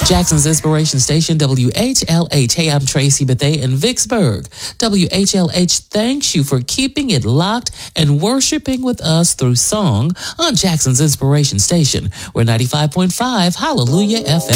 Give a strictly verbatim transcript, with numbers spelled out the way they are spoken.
Jackson's Inspiration Station, W H L H. Hey, I'm Tracy Bethea in Vicksburg. W H L H thanks you for keeping it locked and worshiping with us through song on Jackson's Inspiration Station. We're ninety-five point five Hallelujah F M.